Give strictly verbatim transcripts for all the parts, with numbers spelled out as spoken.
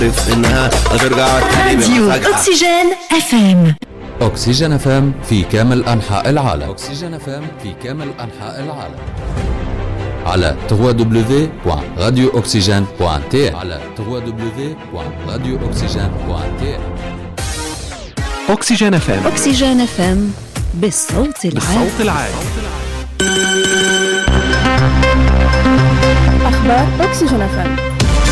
راديو أكسجين اف ام. أكسجين اف ام في كامل أنحاء العالم. أكسجين اف ام في كامل أنحاء العالم على دبليو دبليو دبليو دوت راديو أكسجين دوت تي على دبليو دبليو دبليو دوت راديو أكسجين دوت تي. أكسجين اف ام. أكسجين اف ام بالصوت العالي. بالصوت العالي. أخبار أكسجين اف ام.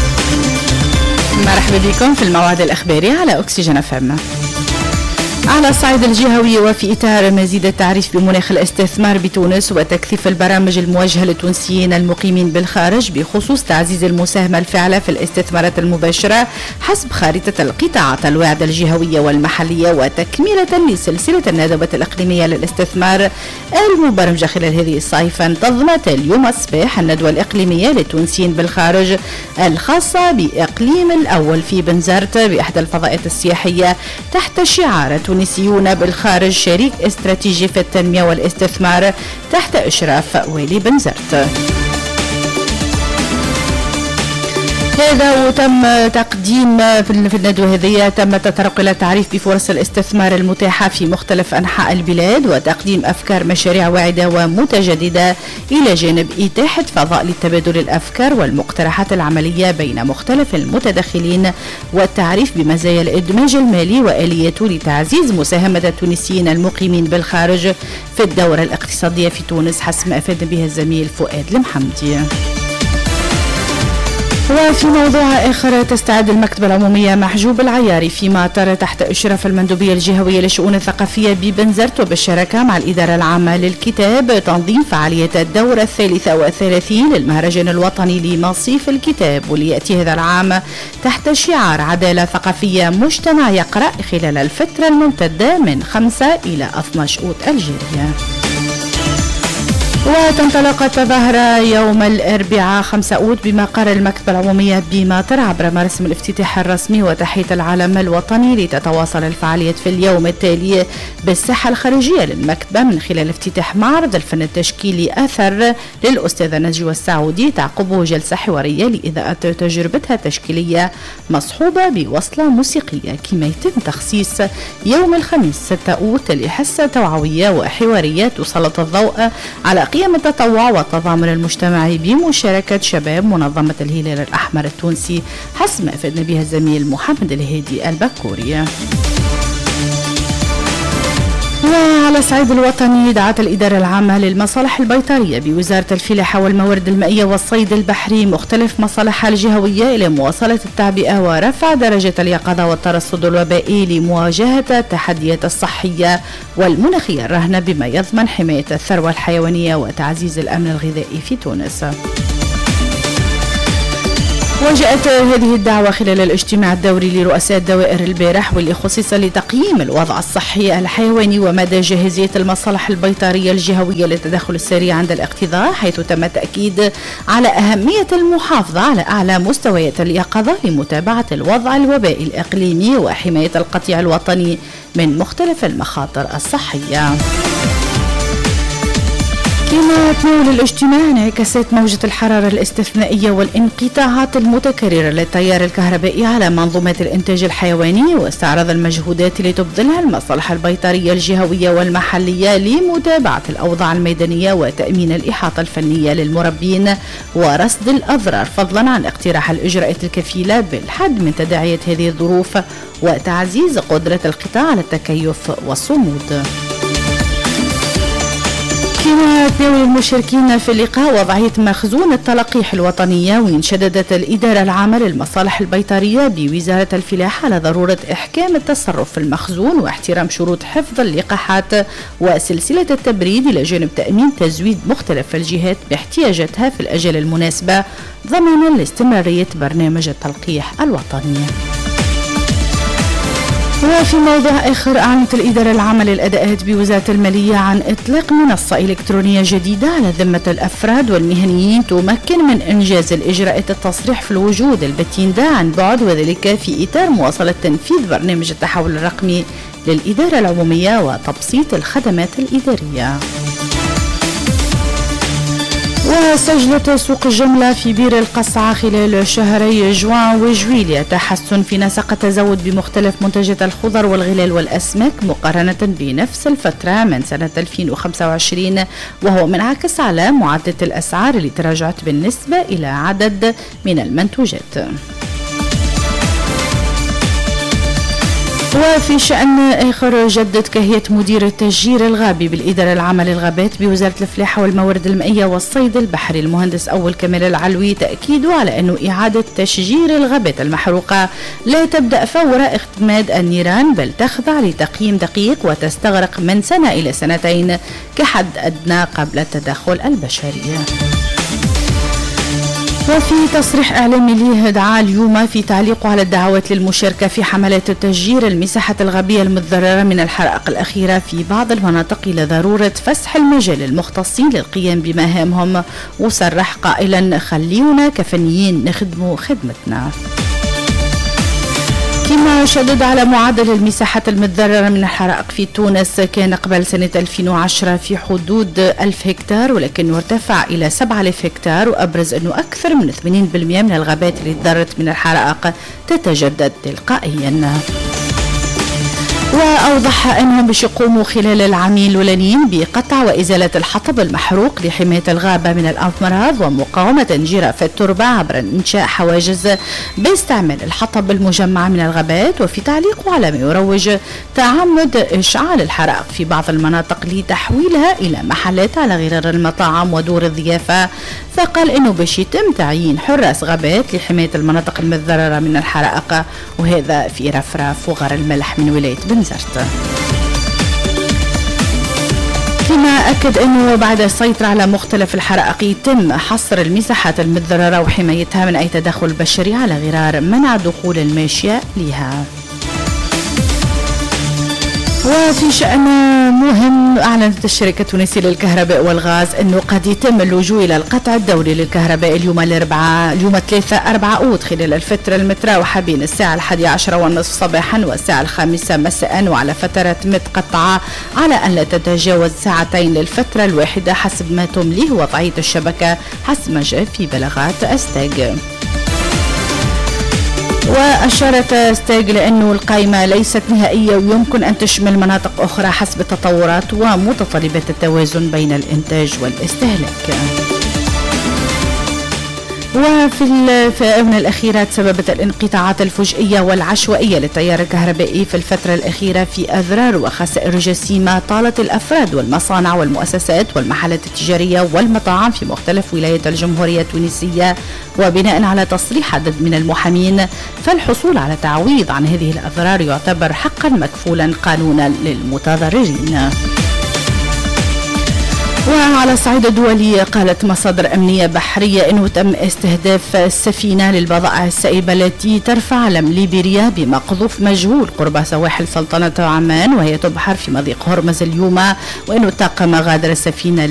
مرحبا بكم في الموعد الإخباري على أكسجين اف ام. على الصعيد الجهوي وفي إطار مزيد التعريف بمناخ الاستثمار بتونس وتكثيف البرامج الموجهة للتونسيين المقيمين بالخارج بخصوص تعزيز المساهمة الفعالة في الاستثمارات المباشرة حسب خارطة القطاعات الواعدة الجهوية والمحلية وتكملة لسلسلة الندوات الإقليمية للاستثمار المبرمجة خلال هذه الصيف، انتظمت اليوم الصباح الندوة الإقليمية للتونسيين بالخارج الخاصة بإقليم الأول في بنزرت بإحدى الفضاءات السياحية تحت شعار تونسيون بالخارج شريك استراتيجي في التنمية والاستثمار تحت إشراف والي بنزرت. هذا وتم تقديم في الندوة هذه تم التطرق إلى التعريف بفرص الاستثمار المتاحة في مختلف أنحاء البلاد وتقديم أفكار مشاريع واعدة ومتجددة إلى جانب إتاحة فضاء لتبادل الأفكار والمقترحات العملية بين مختلف المتدخلين والتعريف بمزايا الإدماج المالي وآلياته لتعزيز مساهمة التونسيين المقيمين بالخارج في الدورة الاقتصادية في تونس حسب ما أفاد به الزميل فؤاد المحمدي. وفي موضوع آخر، تستعد المكتبة العمومية محجوب العياري في مطار تحت إشراف المندوبية الجهوية للشؤون الثقافية ببنزرت وبالشراكة مع الإدارة العامة للكتاب تنظيم فعالية الدورة الثالثة والثلاثين للمهرجان الوطني لمصيف الكتاب، وليأتي هذا العام تحت شعار عدالة ثقافية مجتمع يقرأ خلال الفترة الممتدة من خمسة إلى اثني عشر أوت الجارية. وتنطلق التظاهرة يوم الأربعاء خمسة أوت بمقر المكتبة العمومية بمطر عبر مراسم الافتتاح الرسمي وتحية العلم الوطني، لتتواصل الفعاليات في اليوم التالي بالساحة الخارجية للمكتبة من خلال افتتاح معرض الفن التشكيلي أثر للأستاذة نجوى السعودي، تعقبه جلسة حوارية لإذاعة تجربتها التشكيلية مصحوبة بوصلة موسيقية، كما يتم تخصيص يوم الخميس ستة أوت لحصة توعوية وحوارية تسلط الضوء على قيم التطوع والتضامن المجتمعي بمشاركة شباب منظمة الهلال الأحمر التونسي حسب ما أفادنا بها الزميل محمد الهادي البكوري. وعلى الصعيد الوطني، دعت الإدارة العامة للمصالح البيطرية بوزارة الفلاحة والموارد المائية والصيد البحري مختلف مصالحها الجهوية إلى مواصلة التعبئة ورفع درجة اليقظة والترصد الوبائي لمواجهة التحديات الصحية والمناخية الراهنة بما يضمن حماية الثروة الحيوانية وتعزيز الأمن الغذائي في تونس. وجاءت هذه الدعوة خلال الاجتماع الدوري لرؤساء الدوائر البارح، واللي خصص لتقييم الوضع الصحي الحيواني ومدى جاهزية المصالح البيطرية الجهوية للتدخل السريع عند الاقتضاء، حيث تم التأكيد على أهمية المحافظة على أعلى مستويات اليقظة لمتابعة الوضع الوبائي الإقليمي وحماية القطيع الوطني من مختلف المخاطر الصحية. كما تناول الاجتماع انعكاسات موجة الحرارة الاستثنائية والانقطاعات المتكررة للتيار الكهربائي على منظومات الإنتاج الحيواني، واستعرض المجهودات اللي تبذلها المصالح البيطرية الجهوية والمحلية لمتابعة الأوضاع الميدانية وتأمين الإحاطة الفنية للمربين ورصد الأضرار، فضلا عن اقتراح الإجراءات الكفيلة بالحد من تداعيات هذه الظروف وتعزيز قدرة القطاع على التكيف والصمود. كما تناول المشاركين في اللقاء وضعية مخزون التلقيح الوطنية، وإن شددت الإدارة العامة للمصالح البيطرية بوزارة الفلاحة على ضرورة إحكام التصرف في المخزون واحترام شروط حفظ اللقاحات وسلسلة التبريد، إلى جانب تأمين تزويد مختلف الجهات باحتياجاتها في الأجل المناسبة ضمانا لاستمرارية برنامج التلقيح الوطني. وفي موضوع آخر، أعلنت الإدارة العامة للأداءات بوزارة المالية عن إطلاق منصة إلكترونية جديدة على ذمة الأفراد والمهنيين تمكن من إنجاز الإجراءات التصريح في الوجود البتين عن بعد، وذلك في إطار مواصلة تنفيذ برنامج التحول الرقمي للإدارة العمومية وتبسيط الخدمات الإدارية. وسجلت سوق الجملة في بير القصعة خلال شهري جوان وجويلية تحسن في نسق التزود بمختلف منتجات الخضر والغلال والأسماك مقارنة بنفس الفترة من سنة ألفين وخمسة وعشرين، وهو منعكس على معدل الأسعار اللي تراجعت بالنسبة إلى عدد من المنتوجات. وفي شأن آخر، جدد كهية مدير التشجير الغابي بالإدارة العامة للغابات بوزارة الفلاحة والموارد المائية والصيد البحري المهندس أول كمال العلوي تأكيده على أنه إعادة تشجير الغابات المحروقة لا تبدأ فور اختماد النيران، بل تخضع لتقييم دقيق وتستغرق من سنة إلى سنتين كحد أدنى قبل التدخل البشري. وفي تصريح إعلامي له دعا اليوم في تعليقه على الدعوات للمشاركة في حملات تشجير المساحات الغابية المتضررة من الحرائق الأخيرة في بعض المناطق إلى ضرورة فسح المجال للمختصين للقيام بمهامهم، وصرح قائلا: خليونا كفنيين نخدموا خدمتنا. كما شدد على معدل المساحات المتضررة من الحرائق في تونس، كان قبل سنة ألفين وعشرة في حدود ألف هكتار ولكنه ارتفع إلى سبعة آلاف هكتار، وأبرز أنه أكثر من ثمانين بالمئة من الغابات اللي تضررت من الحرائق تتجدد تلقائيا. وأوضح أنهم باش يقوموا خلال العامين الأولانيين بقطع وإزالة الحطب المحروق لحماية الغابة من الأمراض ومقاومة جرف التربة عبر إنشاء حواجز باستعمال الحطب المجمع من الغابات. وفي تعليقه على ما يروج تعمد إشعال الحرائق في بعض المناطق لتحويلها إلى محلات على غرار المطاعم ودور الضيافة، فقال أنه باش يتم تعيين حراس غابات لحماية المناطق المتضررة من الحرائق، وهذا في رفراف وغار الملح من ولاية بنزرت. كما أكد أنه بعد السيطرة على مختلف الحرائق يتم حصر المساحات المتضررة وحمايتها من أي تدخل بشري على غرار منع دخول الماشية لها. وفي شأن مهم، أعلنت الشركة التونسية للكهرباء والغاز أنه قد يتم اللجوء إلى القطع الدوري للكهرباء اليوم الأربعاء اليوم الثلاثاء أربعة أوت خلال الفترة المتراوحة بين الساعة الحادية عشرة والنصف صباحا والساعة الخامسة مساء، وعلى فترات متقطعة على أن لا تتجاوز ساعتين للفترة الواحدة حسب ما تمليه وضعية الشبكة حسب ما جاء في بلاغات أستاج. وأشارت ستاج لأنه القائمة ليست نهائية ويمكن أن تشمل مناطق أخرى حسب التطورات ومتطلبات التوازن بين الإنتاج والاستهلاك. وفي الآونة الأخيرة تسببت الانقطاعات الفجئية والعشوائية للتيار الكهربائي في الفترة الأخيرة في أضرار وخسائر جسيمة طالت الأفراد والمصانع والمؤسسات والمحلات التجارية والمطاعم في مختلف ولايات الجمهورية التونسية. وبناء على تصريح عدد من المحامين، فالحصول على تعويض عن هذه الأضرار يعتبر حقا مكفولا قانونا للمتضررين. وعلى الصعيد الدولي، قالت مصادر أمنية بحرية أنه تم استهداف السفينة للبضائع السائبة التي ترفع علم ليبيريا بمقذوف مجهول قرب سواحل سلطنة عمان وهي تبحر في مضيق هرمز اليوم، وأنه الطاقم غادر السفينة